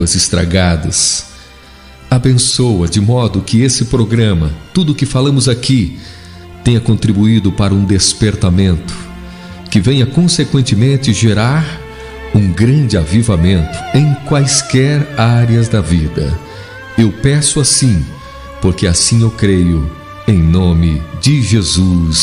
estragadas. Abençoa de modo que esse programa, tudo o que falamos aqui, tenha contribuído para um despertamento, que venha consequentemente gerar um grande avivamento em quaisquer áreas da vida. Eu peço assim, porque assim eu creio, em nome de Jesus.